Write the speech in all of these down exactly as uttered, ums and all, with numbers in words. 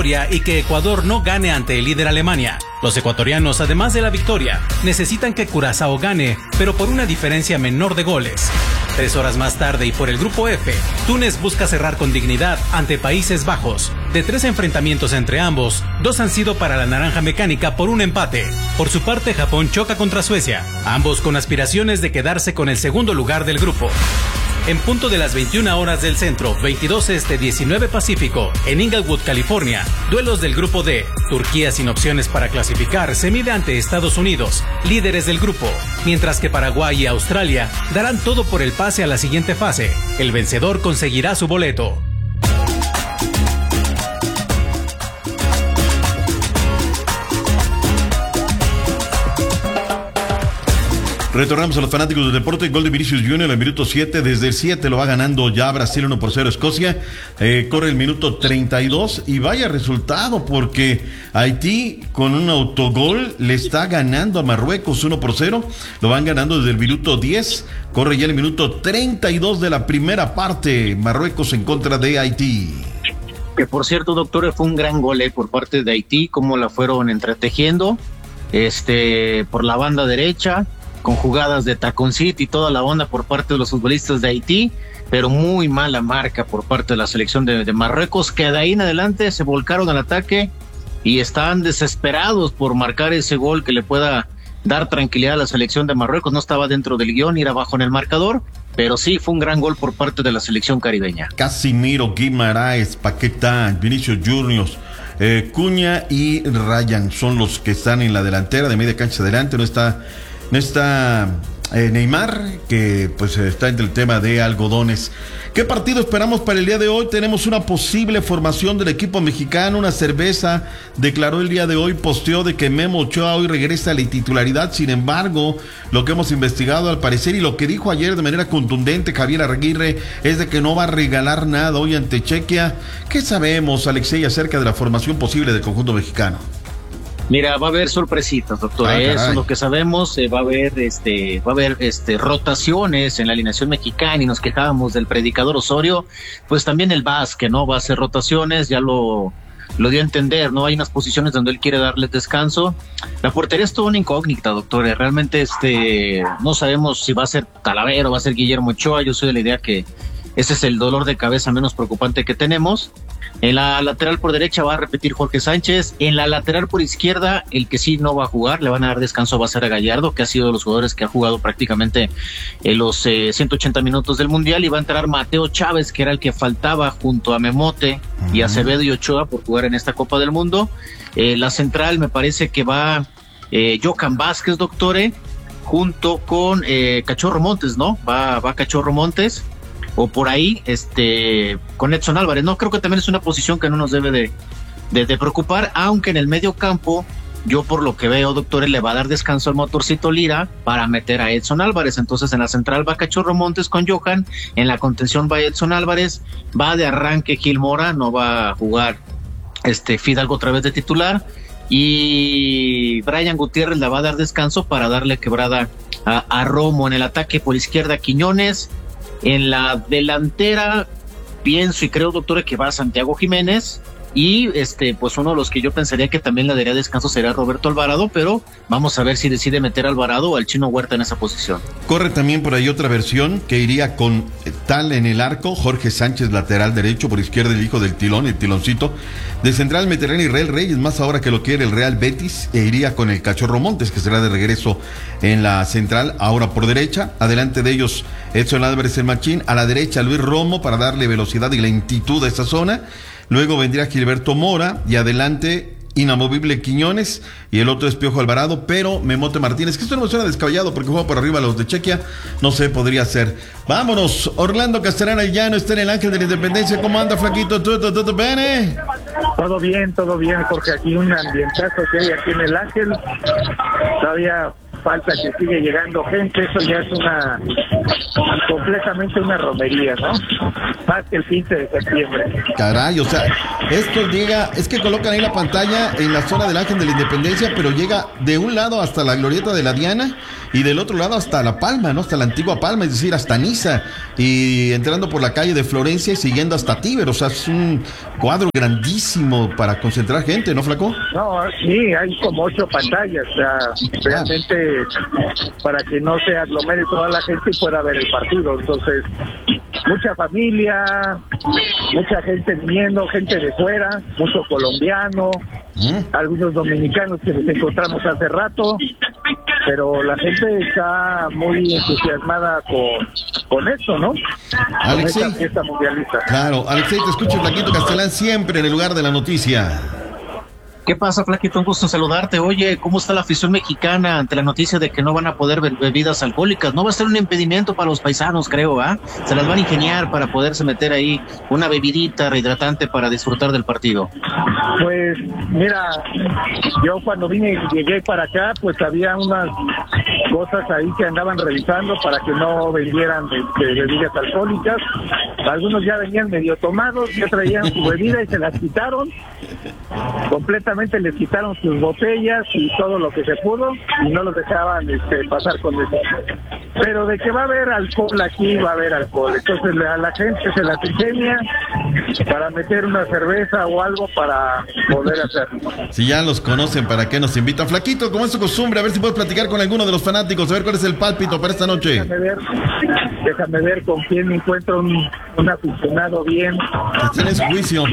y que Ecuador no gane ante el líder Alemania. Los ecuatorianos, además de la victoria, necesitan que Curazao gane, pero por una diferencia menor de goles. Tres horas más tarde y por el grupo F, Túnez busca cerrar con dignidad ante Países Bajos. De tres enfrentamientos entre ambos, dos han sido para la naranja mecánica por un empate. Por su parte, Japón choca contra Suecia, ambos con aspiraciones de quedarse con el segundo lugar del grupo. En punto de las veintiuna horas del centro, veintidós este, diecinueve pacífico, en Inglewood, California, duelos del grupo D. Turquía, sin opciones para clasificar, se mide ante Estados Unidos, líderes del grupo, mientras que Paraguay y Australia darán todo por el pase a la siguiente fase. El vencedor conseguirá su boleto. Retornamos a los fanáticos del deporte. Gol de Vinicius Junior en el minuto siete. Desde el siete lo va ganando ya Brasil uno por cero Escocia. Eh, corre el minuto treinta y dos. Y vaya resultado, porque Haití con un autogol le está ganando a Marruecos uno por cero. Lo van ganando desde el minuto diez. Corre ya el minuto treinta y dos de la primera parte. Marruecos en contra de Haití. Que por cierto, doctor, fue un gran gol eh, por parte de Haití. Cómo la fueron entretejiendo este, por la banda derecha, con jugadas de taconcito y toda la onda por parte de los futbolistas de Haití, pero muy mala marca por parte de la selección de, de Marruecos, que de ahí en adelante se volcaron al ataque y están desesperados por marcar ese gol que le pueda dar tranquilidad a la selección de Marruecos. No estaba dentro del guión, ir abajo en el marcador, pero sí fue un gran gol por parte de la selección caribeña. Casimiro, Guimaraes, Paquetá, Vinicius Junior, eh, Cuña y Ryan son los que están en la delantera, de media cancha adelante. No está No está eh, Neymar, que pues está entre el tema de algodones. ¿Qué partido esperamos para el día de hoy? Tenemos una posible formación del equipo mexicano. Una cerveza declaró el día de hoy, posteó de que Memo Ochoa hoy regresa a la titularidad. Sin embargo, lo que hemos investigado al parecer y lo que dijo ayer de manera contundente Javier Aguirre es de que no va a regalar nada hoy ante Chequia. ¿Qué sabemos, Alexei, acerca de la formación posible del conjunto mexicano? Mira, va a haber sorpresitas, doctor. Ah, eso es lo que sabemos. Eh, va a haber, este, va a haber, este, rotaciones en la alineación mexicana y nos quejábamos del predicador Osorio. Pues también el Vázquez, ¿no? Va a hacer rotaciones, ya lo, lo dio a entender, ¿no? Hay unas posiciones donde él quiere darle descanso. La portería es toda una incógnita, doctor. Realmente, este, no sabemos si va a ser Talavera o va a ser Guillermo Ochoa. Yo soy de la idea que ese es el dolor de cabeza menos preocupante que tenemos. En la lateral por derecha va a repetir Jorge Sánchez. En la lateral por izquierda, el que sí no va a jugar, le van a dar descanso, va a ser a Gallardo, que ha sido de los jugadores que ha jugado prácticamente en los eh, ciento ochenta minutos del Mundial. Y va a entrar Mateo Chávez, que era el que faltaba junto a Memote uh-huh. y Acevedo y Ochoa por jugar en esta Copa del Mundo. Eh, la central me parece que va eh, Johan Vázquez, doctore, junto con eh, Cachorro Montes, ¿no? Va, va Cachorro Montes. O por ahí, este, con Edson Álvarez, ¿no? Creo que también es una posición que no nos debe de, de, de preocupar, aunque en el medio campo, yo por lo que veo, doctor, le va a dar descanso al Motorcito Lira para meter a Edson Álvarez. Entonces en la central va Cachorro Montes con Johan, en la contención va Edson Álvarez, va de arranque Gil Mora, no va a jugar este Fidalgo otra vez de titular, y Brian Gutiérrez le va a dar descanso para darle quebrada a, a Romo. En el ataque por izquierda Quiñones. En la delantera pienso y creo, doctor, que va Santiago Jiménez, y este pues uno de los que yo pensaría que también le daría descanso sería Roberto Alvarado, pero vamos a ver si decide meter a Alvarado o al Chino Huerta en esa posición. Corre también por ahí otra versión que iría con Tal en el arco, Jorge Sánchez lateral derecho, por izquierda el hijo del Tilón, el Tiloncito. De central meterán a Israel Reyes, más ahora que lo quiere el Real Betis, e iría con el Cachorro Montes, que será de regreso en la central, ahora por derecha. Adelante de ellos Edson Álvarez, el Machín, a la derecha Luis Romo para darle velocidad y lentitud a esta zona. Luego vendría Gilberto Mora y adelante inamovible Quiñones y el otro es Piojo Alvarado, pero Memote Martínez, que esto no me suena descabellado porque juega por arriba los de Chequia, no sé, podría ser. Vámonos, Orlando Castellana ya no está en el Ángel de la Independencia. ¿Cómo anda, flaquito? ¿Todo, todo, todo bien? Todo bien, todo bien, Jorge. Aquí un ambientazo que hay aquí en el Ángel. Todavía falta que sigue llegando gente, eso ya es una completamente una romería, ¿no? Más que el quince de septiembre. Caray, o sea, esto llega, es que colocan ahí la pantalla en la zona del Ángel de la Independencia, pero llega de un lado hasta la Glorieta de la Diana y del otro lado hasta La Palma, ¿no? Hasta la antigua Palma, es decir, hasta Niza, y entrando por la calle de Florencia y siguiendo hasta Tíber, o sea, es un cuadro grandísimo para concentrar gente, ¿no, Flaco? No, sí, hay como ocho pantallas, o sea, realmente para que no se aglomere toda la gente y pueda ver el partido, entonces mucha familia, mucha gente viniendo, gente de fuera, mucho colombiano, ¿Mm? algunos dominicanos que nos encontramos hace rato, pero la gente está muy entusiasmada con, con esto, ¿no? Alexei, con esta fiesta mundialista. Claro, Alexei, te escucho, Flaquito Castelán, siempre en el lugar de la noticia. ¿Qué pasa, Flaquito? Un gusto saludarte. Oye, ¿cómo está la afición mexicana ante la noticia de que no van a poder beber bebidas alcohólicas? No va a ser un impedimento para los paisanos, creo, ¿ah? ¿eh? Se las van a ingeniar para poderse meter ahí una bebidita rehidratante para disfrutar del partido. Pues, mira, yo cuando vine y llegué para acá, pues había unas cosas ahí que andaban revisando para que no vendieran de, de bebidas alcohólicas. Algunos ya venían medio tomados, ya traían su bebida y se las quitaron. Completamente les quitaron sus botellas y todo lo que se pudo y no los dejaban este, pasar con eso. Pero de que va a haber alcohol aquí, va a haber alcohol. Entonces a la gente se las ingenia para meter una cerveza o algo para poder hacerlo. Si ya los conocen, ¿para qué nos invitan? Flaquito, como es su costumbre, a ver si puedes platicar con alguno de los fanáticos, a ver cuál es el pálpito para esta noche. Déjame ver, déjame ver con quién encuentro un, un aficionado bien. Que tienes juicio.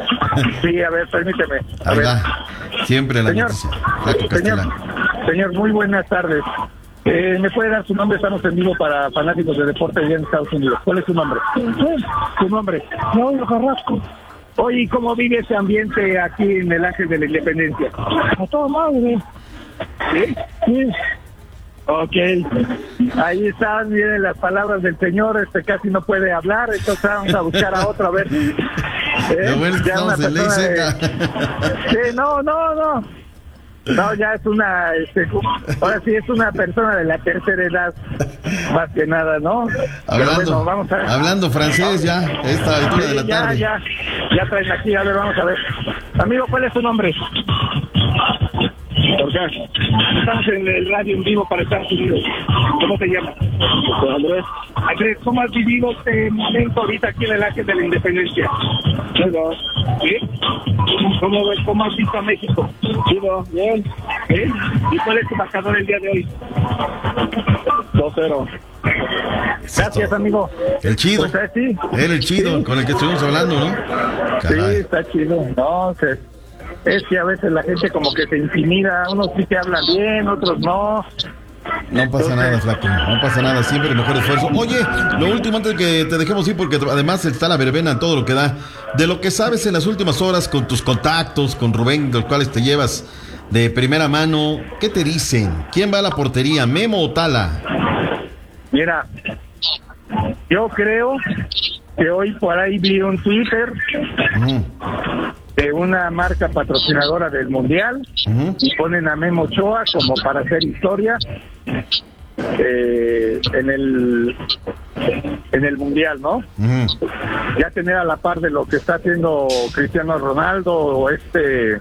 Sí, a ver, permíteme. A Ahí ver. va. Siempre la Señor, noticia. señor, señor, muy buenas tardes. Eh, ¿Me puede dar su nombre? Estamos en vivo para fanáticos de deporte allá en Estados Unidos. ¿Cuál es su nombre? ¿Su nombre? Claudio Carrasco. Oye, ¿cómo vive ese ambiente aquí en el Ángel de la Independencia? A toda madre. ¿Sí? Sí. Ok. Ahí están, miren las palabras del señor, este casi no puede hablar, entonces vamos a buscar a otro, a ver. ¿Eh? Bueno, es que estamos en ley seca. De... Sí, no, no, no. No, ya es una, este, ahora sí es una persona de la tercera edad, más que nada, ¿no? Hablando, bueno, vamos a ver. hablando francés ya, esta altura sí, de la ya, tarde. Ya, ya traen aquí, a ver, vamos a ver. Amigo, ¿cuál es su nombre? ¿Por qué? Estamos en el radio en vivo para Estados Unidos. ¿Cómo se llama? Andrés. Andrés, ¿cómo has vivido este momento ahorita aquí en el Ángel de la Independencia? Chido. ¿Sí? ¿Cómo, ¿Cómo has visto a México? Chido. Bien. ¿Sí? ¿Y cuál es tu marcador el día de hoy? dos cero. Gracias, amigo. El chido. Pues, eh, sí. Él, el chido, sí. Con el que estuvimos hablando, ¿no? Caray. Sí, está chido. No, se... Es que a veces la gente como que se intimida, unos sí que hablan bien, otros no. No pasa nada, Flaco, no pasa nada, siempre el mejor esfuerzo. Oye, lo último antes de que te dejemos ir, porque además está la verbena en todo lo que da, de lo que sabes en las últimas horas con tus contactos, con Rubén, de los cuales te llevas de primera mano, ¿qué te dicen? ¿Quién va a la portería, Memo o Tala? Mira, yo creo que hoy por ahí vi un Twitter uh-huh. de una marca patrocinadora del Mundial uh-huh. y ponen a Memo Ochoa como para hacer historia eh, en el en el Mundial, ¿no? Uh-huh. Ya tener a la par de lo que está haciendo Cristiano Ronaldo o este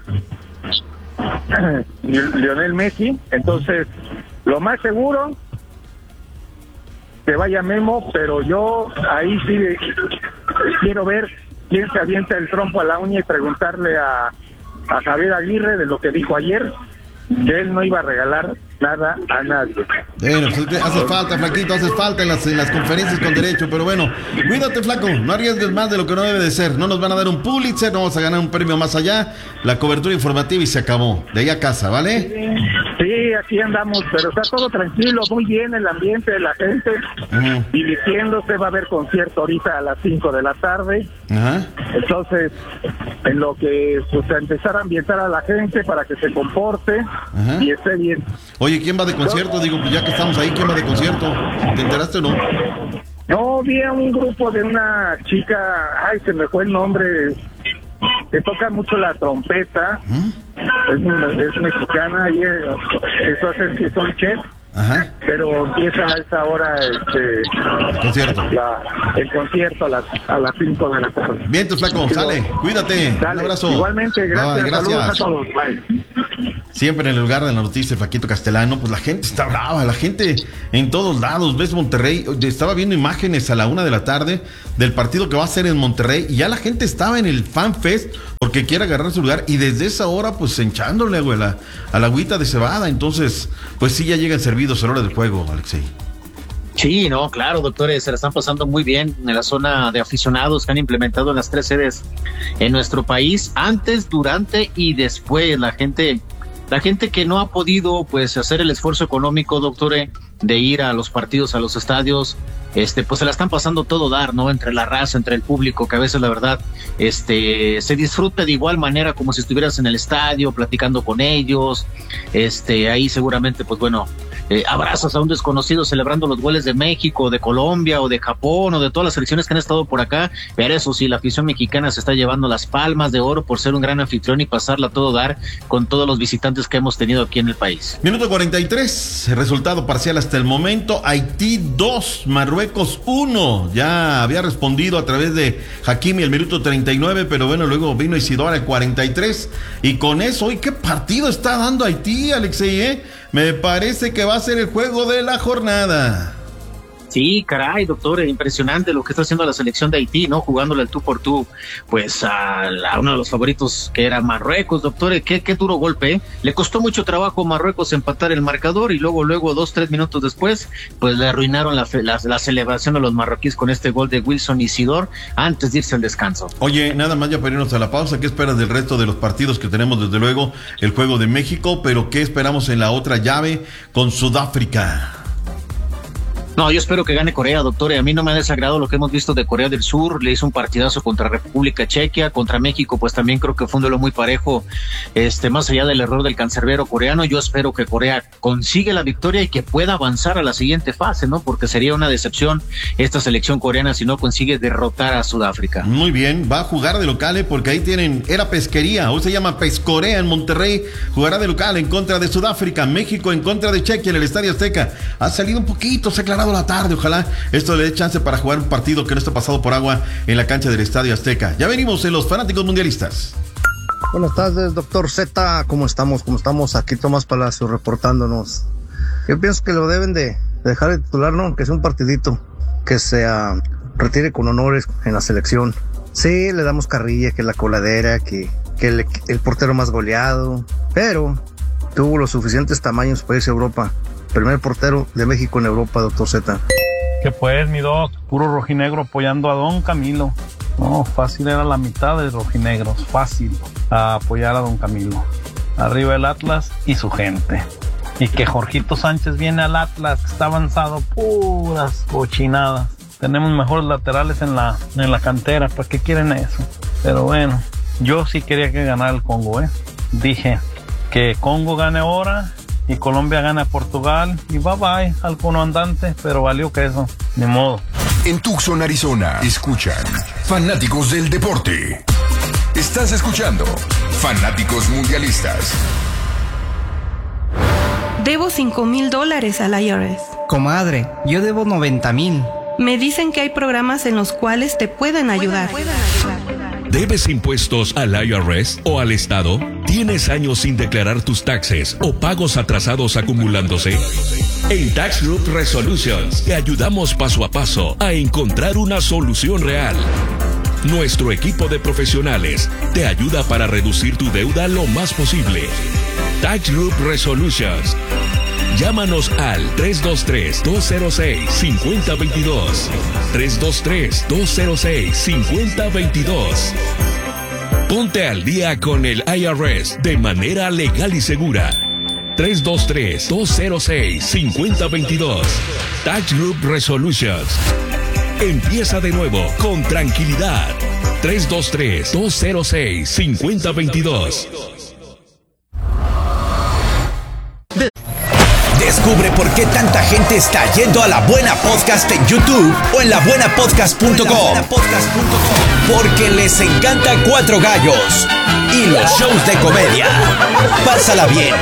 Lionel Messi, entonces lo más seguro que vaya Memo, pero yo ahí sí quiero ver quién se avienta el trompo a la uña y preguntarle a, a Javier Aguirre de lo que dijo ayer, que él no iba a regalar nada a nadie. Bueno, pues hace falta, Flaquito, hace falta en las, en las conferencias con derecho, pero bueno, cuídate, Flaco, no arriesgues más de lo que no debe de ser, no nos van a dar un Pulitzer, no vamos a ganar un premio más allá, la cobertura informativa y se acabó, de ahí a casa, ¿vale? Sí, sí, aquí andamos, pero está todo tranquilo, muy bien el ambiente de la gente, uh-huh. divirtiéndose, va a haber concierto ahorita a las cinco de la tarde, uh-huh. entonces, en lo que pues, a empezar a ambientar a la gente para que se comporte uh-huh. y esté bien. Oye, ¿quién va de concierto? Digo, pues ya que estamos ahí, ¿quién va de concierto? ¿Te enteraste o no? No, vi a un grupo de una chica, ay, se me fue el nombre, que toca mucho la trompeta, ¿Mm? es, es mexicana, y eso hace que son chef, Ajá. Pero empieza a esa hora este, el concierto. La, el concierto a las a las cinco de la tarde. Bien, tu flaco, sale, cuídate. Dale, un abrazo. Igualmente, gracias. Bye, gracias. Saludos a todos. Bye. Siempre en el lugar de la noticia, Flaquito Castellano, pues la gente está brava, la gente en todos lados. Ves Monterrey, estaba viendo imágenes a la una de la tarde del partido que va a ser en Monterrey y ya la gente estaba en el Fan Fest porque quiere agarrar su lugar y desde esa hora pues hinchándole, güey, la, a la agüita de cebada. Entonces, pues sí, ya llegan servidos a la hora del juego, Alexei. Sí, no, claro, doctores, se la están pasando muy bien en la zona de aficionados que han implementado en las tres sedes en nuestro país, antes, durante y después. La gente, la gente que no ha podido pues hacer el esfuerzo económico, doctores, de ir a los partidos, a los estadios, este, pues se la están pasando todo dar, ¿no? Entre la raza, entre el público, que a veces la verdad, este, se disfruta de igual manera como si estuvieras en el estadio, platicando con ellos, este, ahí seguramente, pues bueno, eh, abrazas a un desconocido celebrando los goles de México, de Colombia, o de Japón, o de todas las selecciones que han estado por acá, pero eso sí, la afición mexicana se está llevando las palmas de oro por ser un gran anfitrión y pasarla a todo dar con todos los visitantes que hemos tenido aquí en el país. Minuto cuarenta y tres, resultado parcial hasta el momento, Haití dos, Marruecos uno, ya había respondido a través de Hakimi el minuto treinta y nueve, pero bueno, luego vino Isidora el cuarenta y tres, y con eso, hoy qué partido está dando Haití, Alexei, ¿eh? Me parece que va a ser el juego de la jornada. Sí, caray, doctor, impresionante lo que está haciendo la selección de Haití, ¿no? Jugándole el tú por tú, pues a, a uno de los favoritos que era Marruecos, doctor, qué, qué duro golpe, ¿eh? Le costó mucho trabajo a Marruecos empatar el marcador y luego, luego, dos, tres minutos después, pues le arruinaron la, la, la celebración a los marroquíes con este gol de Wilson Isidor antes de irse al descanso. Oye, nada más ya para irnos a la pausa, ¿qué esperas del resto de los partidos que tenemos? Desde luego, el juego de México, pero ¿qué esperamos en la otra llave con Sudáfrica? No, yo espero que gane Corea, doctor, y a mí no me ha desagrado lo que hemos visto de Corea del Sur. Le hizo un partidazo contra República Checa, contra México, pues también creo que fue un duelo muy parejo, este, más allá del error del cancerbero coreano. Yo espero que Corea consiga la victoria y que pueda avanzar a la siguiente fase, ¿no? Porque sería una decepción esta selección coreana si no consigue derrotar a Sudáfrica. Muy bien, va a jugar de local, ¿eh? Porque ahí tienen, era Pesquería, hoy se llama Pescorea en Monterrey, jugará de local en contra de Sudáfrica, México en contra de Chequia en el Estadio Azteca. Ha salido un poquito, se ha aclarado la tarde, ojalá esto le dé chance para jugar un partido que no está pasado por agua en la cancha del Estadio Azteca. Ya venimos en los fanáticos mundialistas. Buenas tardes, doctor Z, ¿cómo estamos? ¿Cómo estamos? Aquí Tomás Palacio reportándonos. Yo pienso que lo deben de dejar de titular, ¿no? Que sea un partidito, que se uh, retire con honores en la selección. Sí, le damos carrilla, que la coladera, que, que el, el portero más goleado, pero tuvo los suficientes tamaños para irse a Europa. Primer portero de México en Europa, doctor Z. Que pues, mi doc, puro rojinegro apoyando a don Camilo. No, fácil era la mitad de rojinegros, fácil a apoyar a don Camilo. Arriba el Atlas y su gente. Y que Jorgito Sánchez viene al Atlas, que está avanzado, puras cochinadas. Tenemos mejores laterales en la, en la cantera, ¿para qué quieren eso? Pero bueno, yo sí quería que ganara el Congo, ¿eh? Dije que Congo gane ahora y Colombia gana a Portugal y bye bye al cono andante, pero valió que eso, ni modo. En Tucson, Arizona, escuchan Fanáticos del Deporte. Estás escuchando Fanáticos Mundialistas. Debo cinco mil dólares al I R S. Comadre, yo debo noventa mil. Me dicen que hay programas en los cuales te pueden ayudar. Pueden, pueden ayudar. ¿Debes impuestos al I R S o al Estado? ¿Tienes años sin declarar tus taxes o pagos atrasados acumulándose? En Tax Group Resolutions te ayudamos paso a paso a encontrar una solución real. Nuestro equipo de profesionales te ayuda para reducir tu deuda lo más posible. Tax Group Resolutions. Llámanos al tres dos tres, dos cero seis, cinco cero dos dos. tres dos tres, dos cero seis, cinco cero dos dos. Ponte al día con el I R S de manera legal y segura. tres dos tres, dos cero seis, cinco cero dos dos. Tax Group Resolutions. Empieza de nuevo con tranquilidad. tres dos tres, dos cero seis, cinco cero dos dos. Descubre por qué tanta gente está yendo a La Buena Podcast en YouTube o en la buena podcast punto com. Porque les encanta Cuatro Gallos y los shows de comedia. Pásala bien